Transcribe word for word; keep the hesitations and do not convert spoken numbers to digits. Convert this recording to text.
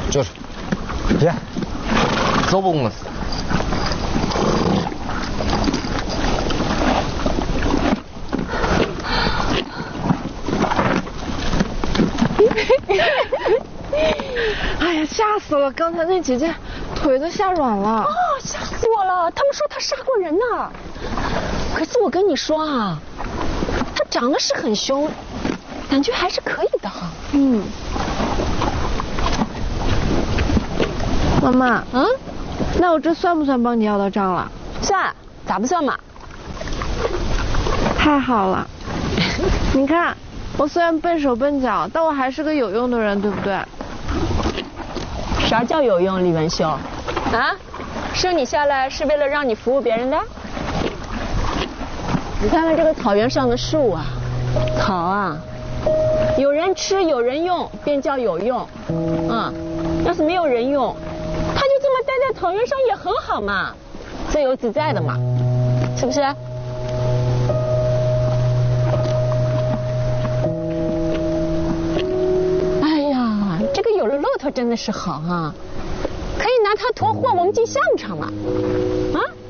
就是，别，走不我。 哎呀，吓死了！刚才那姐姐腿都吓软了。 哦，吓死我了！他们说她杀过人呢。可是我跟你说啊，她长得是很凶，感觉还是可以的哈。 嗯。妈妈， 嗯， 那我这算不算帮你要到账了？ 算，咋不算嘛？ 太好了！你看，我虽然笨手笨脚，但我还是个有用的人，对不对？ 啥叫有用，李文秀？啊，生你下来是为了让你服务别人的？你看看这个草原上的树啊，草啊，有人吃有人用，便叫有用。啊，要是没有人用，它就这么待在草原上也很好嘛，自由自在的嘛，是不是？这个有了骆驼真的是好啊，可以拿它驮货，我们进相场嘛，啊？